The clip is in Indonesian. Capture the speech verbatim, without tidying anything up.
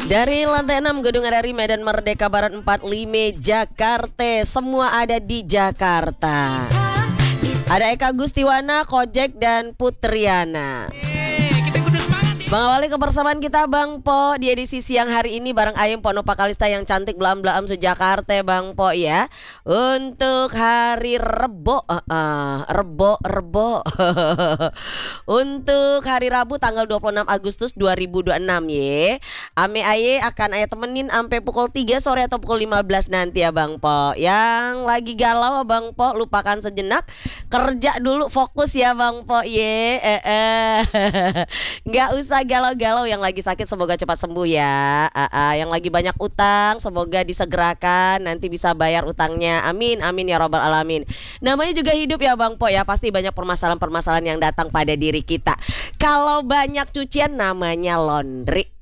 Dari lantai enam Gedung R R I Medan Merdeka Barat empat puluh lima Jakarta. Semua ada di Jakarta. Ada Eka Gustiwana, Kojek dan Putriana. Bang Awali kebersamaan kita Bang Po di edisi siang hari ini bareng Ayem Ponopa Kalista yang cantik belam-belam se-Jakarta Bang Po ya. Untuk hari Rebo uh, uh, Rebo Rebo Untuk hari Rabu tanggal dua puluh enam Agustus dua ribu dua puluh enam ye. Ame Aye akan Aye temenin sampai pukul tiga sore atau pukul lima belas nanti ya Bang Po. Yang lagi galau Bang Po lupakan sejenak, kerja dulu, fokus ya Bang Po ye. Eh, eh. Nggak usah galau-galau. Yang lagi sakit semoga cepat sembuh ya. uh, uh, Yang lagi banyak utang semoga disegerakan, nanti bisa bayar utangnya. Amin, amin ya robbal alamin. Namanya juga hidup ya Bang Po ya. Pasti banyak permasalahan-permasalahan yang datang pada diri kita. Kalau banyak cucian namanya laundry.